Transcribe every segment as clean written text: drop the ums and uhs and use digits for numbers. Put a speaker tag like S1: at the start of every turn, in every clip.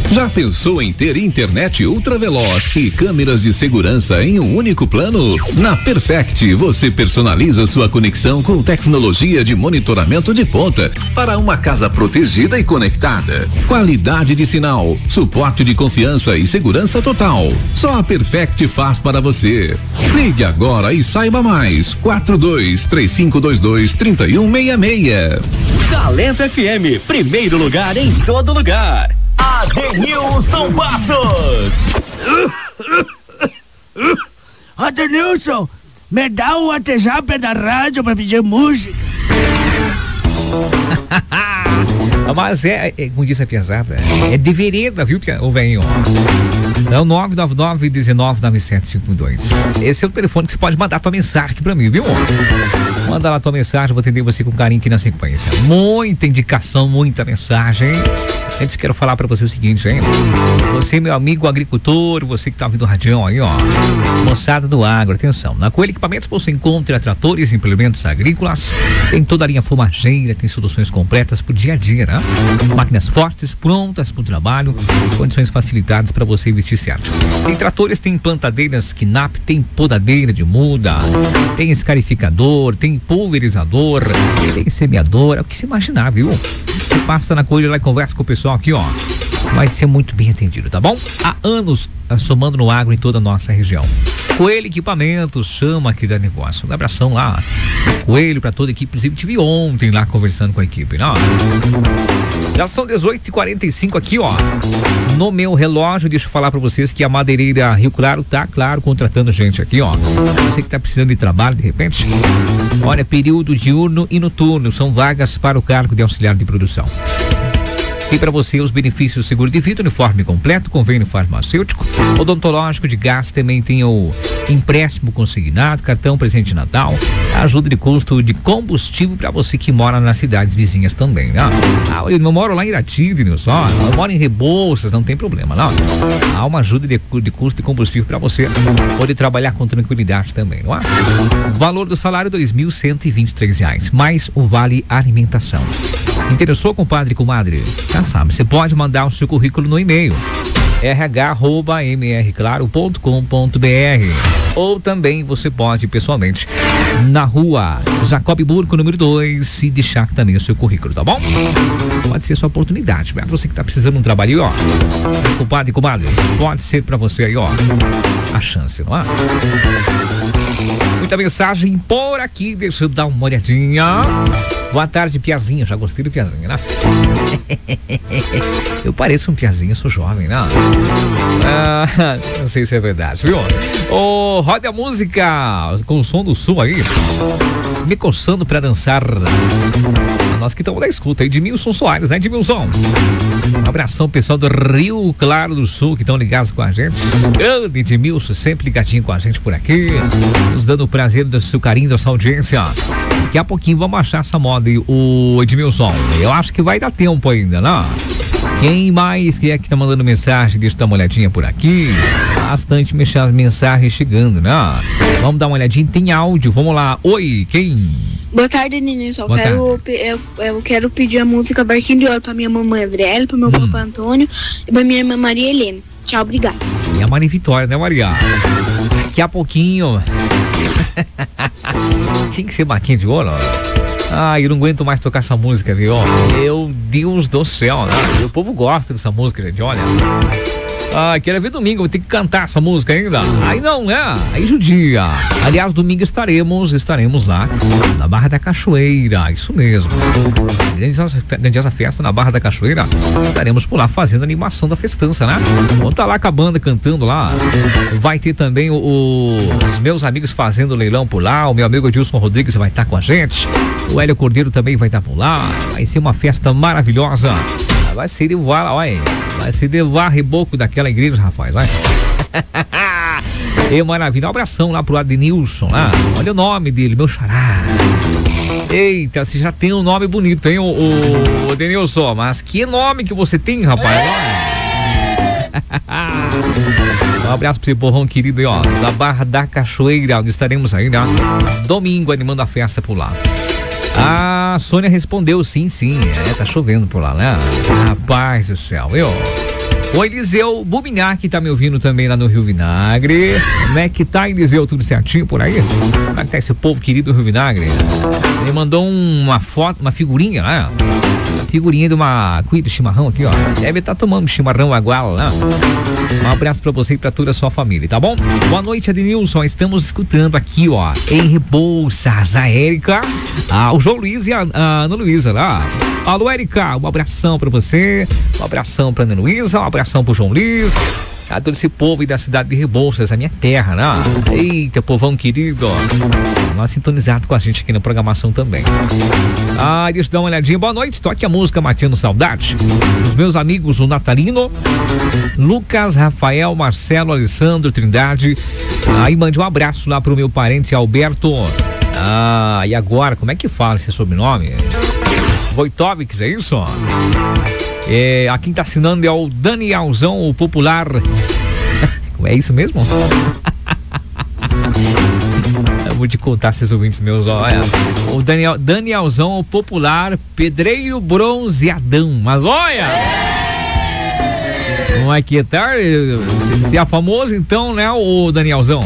S1: Já pensou em ter internet ultraveloz e câmeras de segurança em um único plano? Na Perfect, você personaliza sua conexão com tecnologia de monitoramento de ponta para uma casa protegida e conectada. Qualidade de sinal, suporte de confiança e segurança total. Só a Perfect faz para você. Ligue agora e saiba mais. 4235223166.
S2: Talento FM, primeiro lugar em todo lugar. Adenilson Passos.
S3: Adenilson, me dá o WhatsApp da rádio pra pedir música.
S4: Mas como disse a pesada, é de vereda, viu, o velhinho? É o 999-199752. Esse é o telefone que você pode mandar tua mensagem aqui pra mim, viu? Manda lá tua mensagem, vou atender você com carinho aqui na sequência. Muita indicação, muita mensagem. Antes quero falar pra você o seguinte, hein? Você, meu amigo agricultor, você que tá ouvindo o radião aí, ó. Moçada do agro, atenção. Na Coelho Equipamentos você encontra tratores e implementos agrícolas. Tem toda a linha fumageira, tem soluções completas pro dia a dia, né? Máquinas fortes, prontas pro trabalho, condições facilitadas para você investir certo. Tem tratores, tem plantadeiras KNAP, tem podadeira de muda, tem escarificador, tem pulverizador, tem semeador, é o que você imaginar, viu? Você passa na Coelho lá e conversa com o pessoal aqui, ó. Vai ser muito bem atendido, tá bom? Há anos somando no agro em toda a nossa região. Coelho Equipamentos, chama aqui da negócio. Um abração lá. Coelho pra toda a equipe. Inclusive, tive ontem lá conversando com a equipe, né? Já são 18h45 aqui, ó. No meu relógio, deixa eu falar pra vocês que a Madeireira Rio Claro tá, claro, contratando gente aqui, ó. Você que tá precisando de trabalho, de repente. Olha, período diurno e noturno. São vagas para o cargo de auxiliar de produção. Tem para você os benefícios seguro de vida, uniforme completo, convênio farmacêutico, odontológico de gás, também tem o empréstimo consignado, cartão presente de Natal, ajuda de custo de combustível para você que mora nas cidades vizinhas também, né? Eu moro lá em Iratídeo, só, eu moro em Rebouças, não tem problema, não. Há uma ajuda de custo de combustível para você poder trabalhar com tranquilidade também, não é? O valor do salário R$ 2.123, mais o vale alimentação. Interessou, compadre, comadre? Já sabe, você pode mandar o seu currículo no e-mail rh@mrclaro.com.br ou também você pode pessoalmente na rua Jacob Burco, número 2, e deixar também o seu currículo, tá bom? Pode ser sua oportunidade, pra você que tá precisando de um trabalho, ó, compadre, comadre, pode ser pra você aí, ó, a chance, não é? Muita mensagem por aqui, deixa eu dar uma olhadinha. Boa tarde, Piazinho. Já gostei do Piazinho, né? Eu pareço um Piazinho, sou jovem, né? Não sei se é verdade, viu? Roda a música com o som do sul aí. Me coçando pra dançar. Nós que estamos na escuta, Edmilson Soares, né, Edmilson? Um abração, pessoal do Rio Claro do Sul, que estão ligados com a gente. Grande Edmilson, sempre ligadinho com a gente por aqui, nos dando o prazer do seu carinho, da sua audiência. Daqui a pouquinho vamos achar essa moda, o Edmilson. Eu acho que vai dar tempo ainda, né? Quem mais que é que tá mandando mensagem? Deixa eu dar uma olhadinha por aqui. Bastante mensagens chegando, né? Vamos dar uma olhadinha, tem áudio, vamos lá. Oi, quem?
S5: Boa tarde, Nenê. Eu quero pedir a música Barquinho de Ouro pra minha mamãe Adriele, pro meu papai Antônio e pra minha irmã Maria Helena. Tchau, obrigado.
S4: E a Maria Vitória, né, Maria? Daqui a pouquinho. Tinha que ser Barquinho de Ouro, eu não aguento mais tocar essa música, viu? Meu Deus do céu, né? O povo gosta dessa música, gente, olha. Quero ver domingo, vou ter que cantar essa música ainda. Aí não, né? Aí judia. Aliás, domingo estaremos lá na Barra da Cachoeira, isso mesmo. Durante essa festa na Barra da Cachoeira, estaremos por lá fazendo a animação da festança, né? Vamos estar lá com a banda cantando lá. Vai ter também os meus amigos fazendo leilão por lá. O meu amigo Edilson Rodrigues vai estar com a gente. O Hélio Cordeiro também vai estar por lá. Vai ser uma festa maravilhosa. Vai ser de levar reboco daquela igreja, rapaz, vai. E maravilha, um abração lá pro Adenilson, lá. Olha o nome dele, meu xará. Eita, você já tem um nome bonito, hein, o Adenilson, mas que nome que você tem, rapaz? Um abraço pro seu porrão querido aí, ó, da Barra da Cachoeira, onde estaremos aí, né? Domingo, animando a festa por lá. A Sônia respondeu sim, tá chovendo por lá, né? Rapaz do céu, viu? O Eliseu Bubinhac tá me ouvindo também lá no Rio Vinagre. Como é que tá, Eliseu? Tudo certinho por aí? Como é que tá esse povo querido do Rio Vinagre? Ele mandou uma foto, uma figurinha lá. Uma figurinha de uma cuia de chimarrão aqui, ó. Deve estar tomando chimarrão aguala lá. Um abraço pra você e pra toda a sua família, tá bom? Boa noite, Adenilson. Estamos escutando aqui, ó, em Rebouças, a Érica, o João Luiz e a Ana Luísa lá. Alô, Érica, um abração pra você, um abração pra Ana Luísa, um abração pro João Luiz, a todo esse povo aí da cidade de Rebouças, a minha terra, né? Eita, povão querido, ó. Nós sintonizado com a gente aqui na programação também. Deixa eu dar uma olhadinha. Boa noite, toque a música Matando Saudade. Os meus amigos, o Natalino, Lucas, Rafael, Marcelo, Alessandro, Trindade. Aí mande um abraço lá pro meu parente Alberto. E agora, como é que fala esse sobrenome? Wojtovics, é isso? Quem tá assinando é o Danielzão, o popular. É isso mesmo? Eu vou te contar, esses ouvintes meus, olha. O Danielzão, o popular pedreiro bronzeadão. Mas olha! Não é que tá? Se é famoso, então, né, o Danielzão?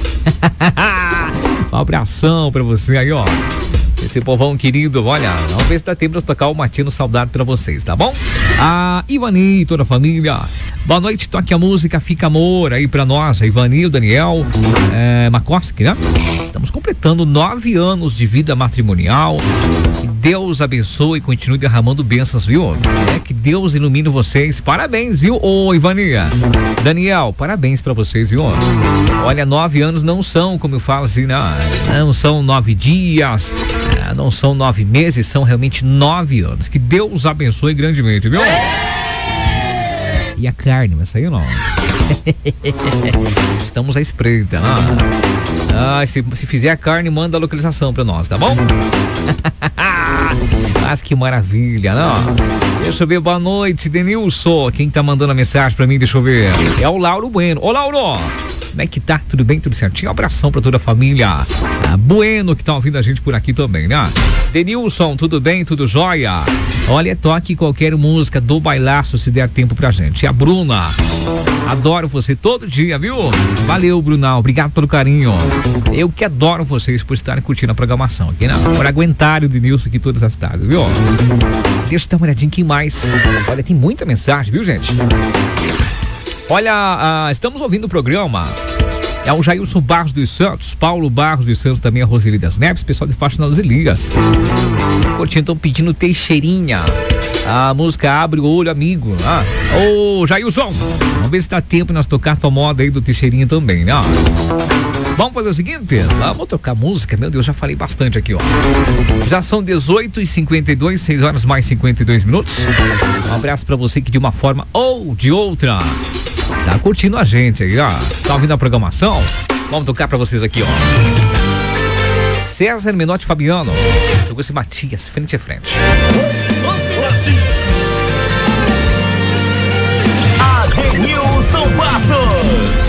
S4: Um abração pra você aí, ó. Esse povão querido, olha, vamos ver se dá tempo de tocar o Matino Saudade pra vocês, tá bom? Ivani e toda a família, boa noite, toque a música Fica Amor aí pra nós, a Ivani, o Daniel, Makoski, né? Estamos completando 9 anos de vida matrimonial. Que Deus abençoe e continue derramando bênçãos, viu? Que Deus ilumine vocês, parabéns, viu? Ô, Ivani, Daniel, parabéns pra vocês, viu? Olha, 9 anos não são, como eu falo assim, não são 9 dias, não são 9 meses, são realmente 9 anos. Que Deus abençoe grandemente, viu? E a carne, vai sair ou não? Estamos à espreita, né? Se fizer a carne, manda a localização pra nós, tá bom? Mas que maravilha, não? Deixa eu ver, boa noite, Denilson. Quem tá mandando a mensagem pra mim, deixa eu ver. É o Lauro Bueno. Ô, Lauro! Como é que tá? Tudo bem? Tudo certinho? Um abração pra toda a família. Bueno, que tá ouvindo a gente por aqui também, né? Denilson, tudo bem? Tudo jóia? Olha, toque qualquer música do bailaço se der tempo pra gente. E a Bruna, adoro você todo dia, viu? Valeu, Brunão, obrigado pelo carinho. Eu que adoro vocês por estarem curtindo a programação aqui, né? Por aguentarem o Denilson aqui todas as tardes, viu? Deixa eu dar uma olhadinha aqui mais. Olha, tem muita mensagem, viu, gente? Olha, estamos ouvindo o programa. É o Jailson Barros dos Santos, Paulo Barros dos Santos, também a Roseli das Neves, pessoal de Faxinal dos Elias. Curtindo, estão pedindo Teixeirinha. A música Abre o Olho, Amigo. Ô, Jailson, vamos ver se dá tempo de nós tocar tua moda aí do Teixeirinha também, né? Vamos fazer o seguinte, vamos tocar música, meu Deus, já falei bastante aqui, ó. Já são 18h52, 6 horas mais 52 minutos. Um abraço pra você que de uma forma ou de outra tá curtindo a gente aí, ó. Tá ouvindo a programação? Vamos tocar pra vocês aqui, ó. César Menotti Fabiano, Douglas Matias, frente a frente.
S2: Adenilson Passos.